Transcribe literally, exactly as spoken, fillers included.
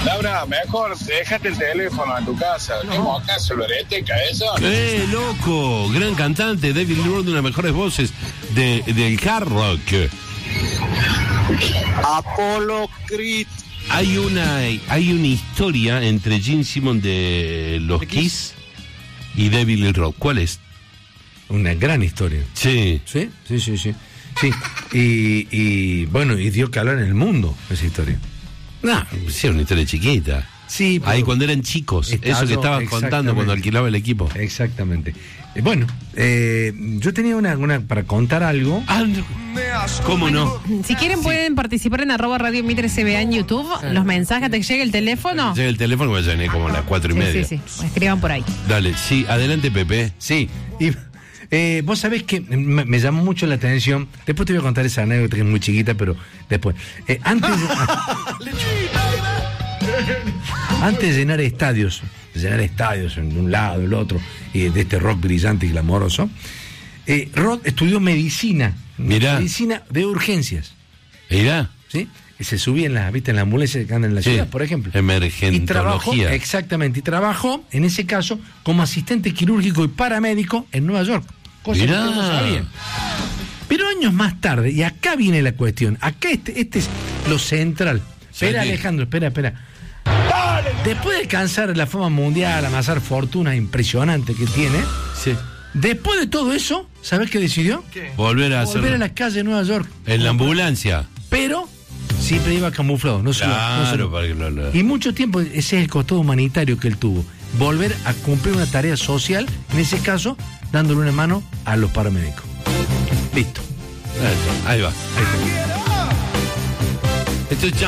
Laura, mejor déjate el teléfono en tu casa. No. ¿Cómo acaso lo hereteca eso? ¡Eh, loco! Gran cantante, David Lee Roth, una de las mejores voces de, del hard rock. Apollo Creed. Hay una, hay una historia entre Gene Simmons de los Kiss y David Lee Roth. ¿Cuál es? Una gran historia. Sí. Sí, sí, sí, sí. Sí, y, y bueno, y dio calor en el mundo esa historia. No, sí, era una historia chiquita. Sí, ahí cuando eran chicos, eso que estabas contando cuando alquilaba el equipo. Exactamente. Eh, bueno, eh, yo tenía una, una para contar algo. Ah, no. ¿Cómo no? Si quieren sí. pueden participar en arroba Radio Mitre S B A en YouTube. Ah. Los mensajes, ¿te llega el teléfono? Llega el teléfono, voy a llenar como a las cuatro y sí, media. Sí, sí, escriban por ahí. Dale, sí, adelante, Pepe. Sí, y eh, vos sabés que me, me llamó mucho la atención. Después te voy a contar esa anécdota que es muy chiquita, pero después. Eh, antes, antes de llenar estadios, de llenar estadios en un lado, el otro, y de este rock brillante y glamoroso, eh, Rod estudió medicina. Mirá. Medicina de urgencias. Mirá. ¿Sí? Y se subía en la, ¿viste? En la ambulancia que andan en la sí. ciudad, por ejemplo. Emergentología. Y trabajó, exactamente, y trabajó, en ese caso, como asistente quirúrgico y paramédico en Nueva York. Cosa Mirá. que no sabían. Pero años más tarde, y acá viene la cuestión, acá este, este es lo central. Espera, sí, Alejandro, espera, espera. ¡Dale! Después de alcanzar la fama mundial, amasar fortuna impresionante que tiene, sí. Después de todo eso, ¿sabés qué decidió? ¿Qué? Volver a Volver hacerlo. a la calle de Nueva York. En la ambulancia. Pero siempre iba camuflado, no claro, solo, no solo. Para que lo, lo... Y mucho tiempo, ese es el costado humanitario que él tuvo. Volver a cumplir una tarea social, en ese caso, dándole una mano a los paramédicos. Listo. Ahí va. Ahí va. Ahí está. Esto es